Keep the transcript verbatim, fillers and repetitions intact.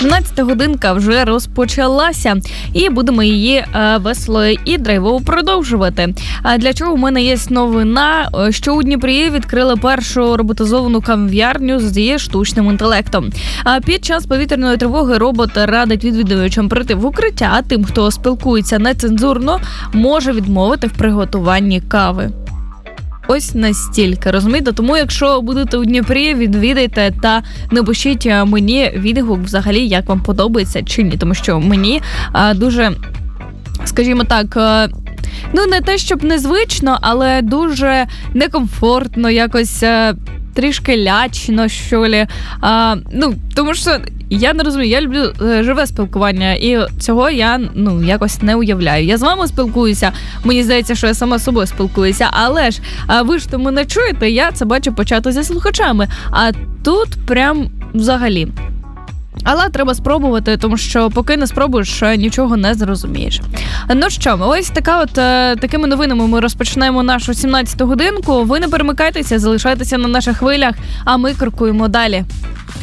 сімнадцята годинка вже розпочалася, і будемо її е, весело і драйвово продовжувати. А для чого у мене є новина, що у Дніпрі відкрили першу роботизовану кав'ярню зі штучним інтелектом. А під час повітряної тривоги робот радить відвідувачам прийти в укриття, а тим, хто спілкується нецензурно, може відмовити в приготуванні кави. Ось настільки, розумієте? Тому якщо будете у Дніпрі, відвідайте та напишіть мені відгук взагалі, як вам подобається чи ні. Тому що мені а, дуже, скажімо так, а, ну не те, щоб незвично, але дуже некомфортно, якось а, трішки лячно, що лі. А, ну, тому що я не розумію, я люблю е, живе спілкування, і цього я, ну, якось не уявляю. Я з вами спілкуюся, мені здається, що я сама з собою спілкуюся, але ж а ви ж то мене чуєте, я це бачу почати зі слухачами, а тут прям взагалі. Але треба спробувати, тому що поки не спробуєш, нічого не зрозумієш. Ну що, ось така от, такими новинами ми розпочинаємо нашу сімнадцяту годинку. Ви не перемикайтеся, залишайтеся на наших хвилях, а ми крокуємо далі.